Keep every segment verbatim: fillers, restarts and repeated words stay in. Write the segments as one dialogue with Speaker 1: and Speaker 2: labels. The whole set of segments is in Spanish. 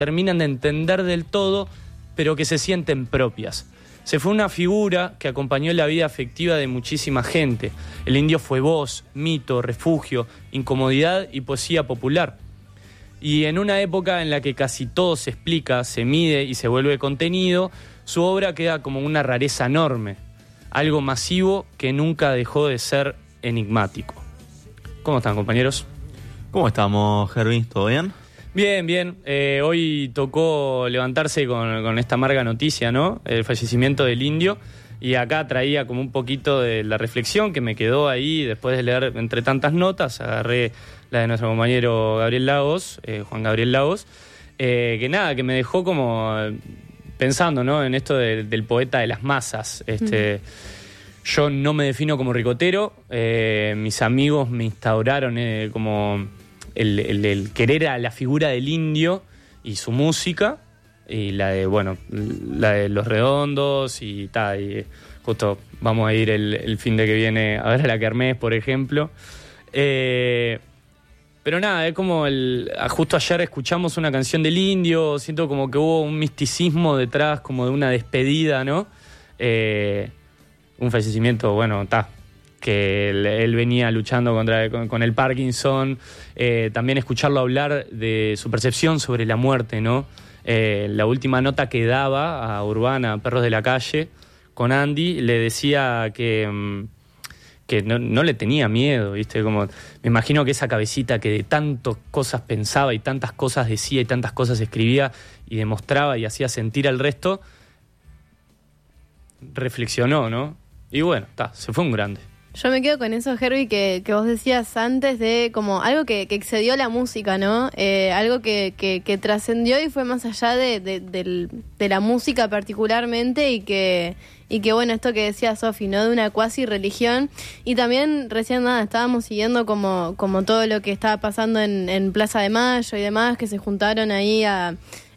Speaker 1: terminan de entender del todo, pero que se sienten propias. Se fue una figura que acompañó la vida afectiva de muchísima gente. El indio fue voz, mito, refugio, incomodidad y poesía popular. Y en una época en la que casi todo se explica, se mide y se vuelve contenido, su obra queda como una rareza enorme, algo masivo que nunca dejó de ser enigmático. ¿Cómo están, compañeros?
Speaker 2: ¿Cómo estamos, Herbie? ¿Todo bien?
Speaker 1: Bien, bien. Eh, hoy tocó levantarse con, con esta amarga noticia, ¿no? El fallecimiento del indio. Y acá traía como un poquito de la reflexión que me quedó ahí después de leer entre tantas notas. Agarré la de nuestro compañero Gabriel Lagos, eh, Juan Gabriel Lagos, eh, que nada, que me dejó como pensando, ¿no? En esto de, del poeta de las masas. Este, mm. Yo no me defino como ricotero. Eh, mis amigos me instauraron eh, como el, el, el querer a la figura del indio y su música. Y la de, bueno, la de Los Redondos y tal. Y justo vamos a ir el, el fin de que viene a ver a la Kermés, por ejemplo. Eh, pero nada, es como el... Justo ayer escuchamos una canción del indio, siento como que hubo un misticismo detrás, como de una despedida, ¿no? Eh, un fallecimiento, bueno, está... que él, él venía luchando contra con, con el Parkinson. Eh, también escucharlo hablar de su percepción sobre la muerte, ¿no? Eh, la última nota que daba a Urbana, Perros de la Calle, con Andy, le decía que, que no, no le tenía miedo, ¿viste? Como, me imagino que esa cabecita que de tantas cosas pensaba y tantas cosas decía y tantas cosas escribía y demostraba y hacía sentir al resto, reflexionó, ¿no? Y bueno, ta, se fue un grande.
Speaker 3: Yo me quedo con eso, Herbie, que, que vos decías antes de como algo que, que excedió la música, ¿no? Eh, algo que, que, que trascendió y fue más allá de, de, de, de la música particularmente y que, y que bueno, esto que decía Sofi, ¿no? De una cuasi religión. Y también recién nada, estábamos siguiendo como, como todo lo que estaba pasando en, en Plaza de Mayo y demás, que se juntaron ahí a...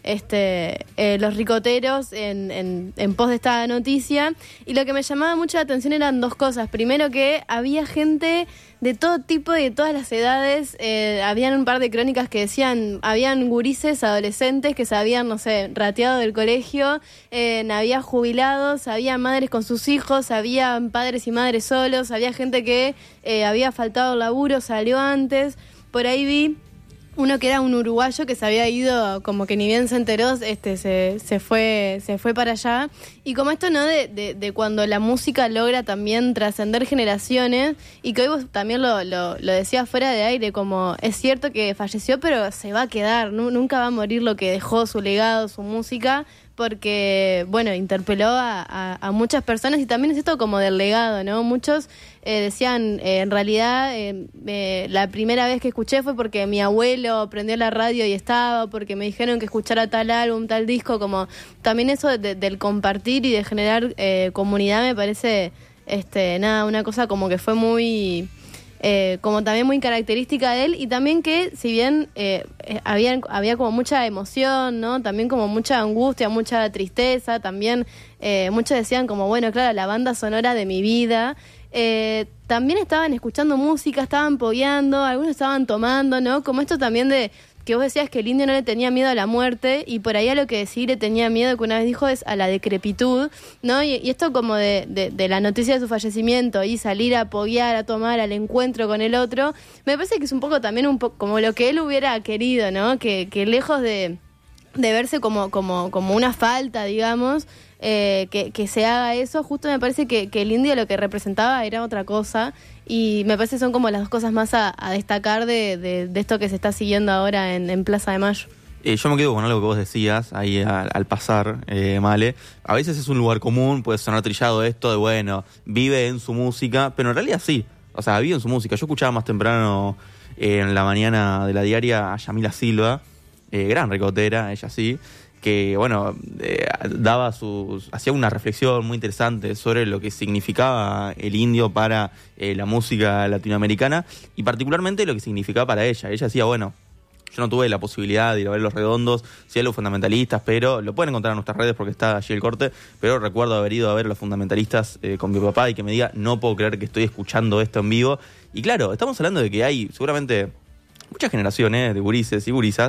Speaker 3: Este, eh, los ricoteros en, en, en pos de esta noticia, y lo que me llamaba mucho la atención eran dos cosas. Primero, que había gente de todo tipo y de todas las edades. Eh, habían un par de crónicas que decían, habían gurises, adolescentes que se habían, no sé, rateado del colegio, eh, había jubilados, había madres con sus hijos, había padres y madres solos, había gente que eh, había faltado el laburo, salió antes. Por ahí vi uno que era un uruguayo que se había ido, como que ni bien se enteró, este se, se fue se fue para allá. Y como esto, ¿no? De, de, de cuando la música logra también trascender generaciones, y que hoy vos también lo, lo, lo decías fuera de aire, como es cierto que falleció, pero se va a quedar, ¿no? Nunca va a morir lo que dejó, su legado, su música, porque, bueno, interpeló a, a, a muchas personas, y también es esto como del legado, ¿no? Muchos eh, decían, eh, en realidad, eh, eh, la primera vez que escuché fue porque mi abuelo prendió la radio y estaba, porque me dijeron que escuchara tal álbum, tal disco, como también eso de, de, del compartir y de generar eh, comunidad me parece, este, nada, una cosa como que fue muy... Eh, como también muy característica de él, y también que si bien eh, eh, había, había como mucha emoción, ¿no? También como mucha angustia, mucha tristeza, también eh, muchos decían como, bueno, claro, la banda sonora de mi vida. Eh, también estaban escuchando música, estaban pogueando, algunos estaban tomando, ¿no? Como esto también de que vos decías que el indio no le tenía miedo a la muerte, y por ahí a lo que sí le tenía miedo, que una vez dijo, es a la decrepitud, ¿no? Y, y esto como de, de, de la noticia de su fallecimiento y salir a poguear, a tomar, al encuentro con el otro, me parece que es un poco también un poco como lo que él hubiera querido, ¿no? Que, que lejos de, de verse como, como, como una falta, digamos, eh, que, que se haga eso, justo me parece que, que el indio lo que representaba era otra cosa. Y me parece que son como las dos cosas más a, a destacar de, de, de esto que se está siguiendo ahora en, en Plaza de Mayo.
Speaker 2: Eh, yo me quedo con algo que vos decías ahí al, al pasar, eh, Male. A veces es un lugar común, puede sonar trillado esto de, bueno, vive en su música, pero en realidad sí. O sea, vive en su música. Yo escuchaba más temprano eh, en la mañana de la diaria a Yamila Silva, eh, gran ricotera, ella sí, que, bueno, eh, daba sus, hacía una reflexión muy interesante sobre lo que significaba el indio para eh, la música latinoamericana, y particularmente lo que significaba para ella. Ella decía, bueno, yo no tuve la posibilidad de ir a ver Los Redondos, sí a los Fundamentalistas, pero lo pueden encontrar en nuestras redes porque está allí el corte, pero recuerdo haber ido a ver a los Fundamentalistas eh, con mi papá, y que me diga, no puedo creer que estoy escuchando esto en vivo. Y claro, estamos hablando de que hay seguramente muchas generaciones de gurises y gurisas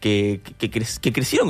Speaker 2: que, que, que, cre- que crecieron